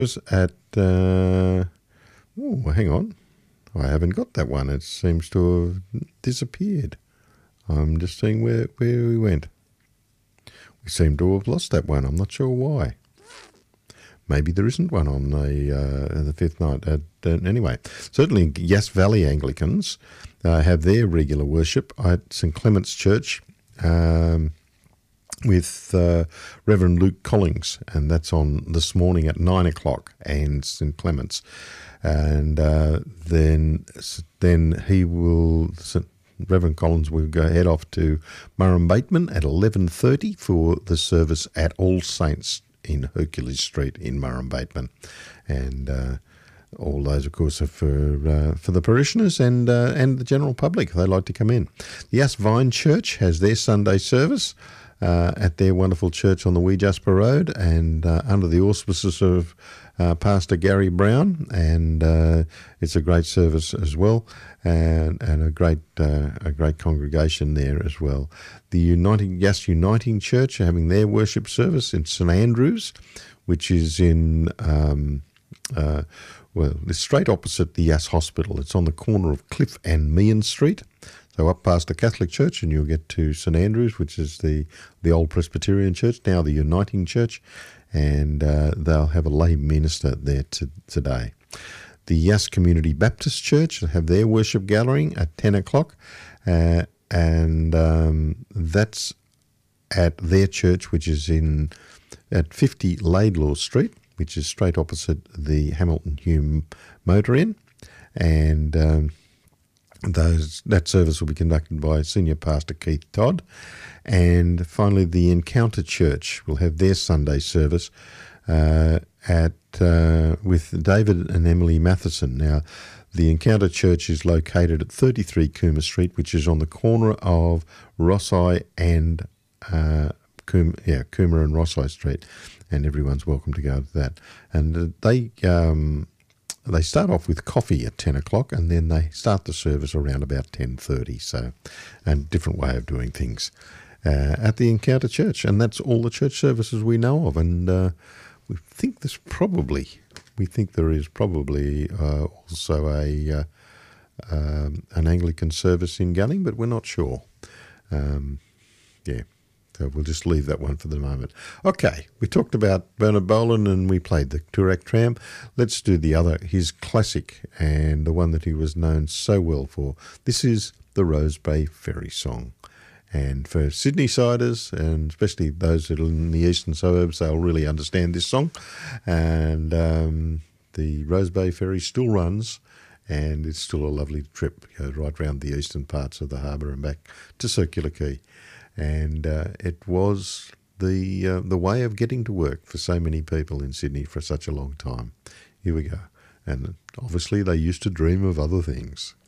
was at, hang on. I haven't got that one. It seems to have disappeared. I'm just seeing where we went. We seem to have lost that one. I'm not sure why. Maybe there isn't one on the fifth night. Anyway, certainly Yass Valley Anglicans have their regular worship at St Clement's Church with Reverend Luke Collings, and that's on this morning at 9 o'clock, and St Clement's. And then he will... Reverend Collins will head off to Murrumbateman at 11:30 for the service at All Saints in Hercules Street in Murrumbateman. And all those, of course, are for the parishioners and the general public. They like to come in. The Yass Vine Church has their Sunday service at their wonderful church on the Wee Jasper Road, and under the auspices of Pastor Gary Brown, and it's a great service as well, and a great congregation there as well. The Yass Uniting Church are having their worship service in St Andrews, which is in it's straight opposite the Yass Hospital. It's on the corner of Cliff and Meehan Street. So up past the Catholic Church and you'll get to St Andrews, which is the old Presbyterian Church, now the Uniting Church, and they'll have a lay minister there today. The Yass Community Baptist Church will have their worship gathering at 10 o'clock, and that's at their church, which is at 50 Laidlaw Street, which is straight opposite the Hamilton Hume Motor Inn, and that service will be conducted by Senior Pastor Keith Todd. And finally, the Encounter Church will have their Sunday service with David and Emily Matheson. Now, the Encounter Church is located at 33 Cooma Street, which is on the corner of Rossai and Cooma and Rossai Street, and everyone's welcome to go to that. And they start off with coffee at 10 o'clock, and then they start the service around about 10:30. So, a different way of doing things at the Encounter Church. And that's all the church services we know of. And we think there is probably also an Anglican service in Gunning, but we're not sure. So we'll just leave that one for the moment. Okay, we talked about Bernard Boland and we played the Toorak Tram. Let's do his classic, and the one that he was known so well for. This is the Rose Bay Ferry Song. And for Sydney-siders, and especially those that are in the eastern suburbs, they'll really understand this song. And the Rose Bay Ferry still runs, and it's still a lovely trip. It goes right round the eastern parts of the harbour and back to Circular Quay. And it was the way of getting to work for so many people in Sydney for such a long time. Here we go. And obviously they used to dream of other things.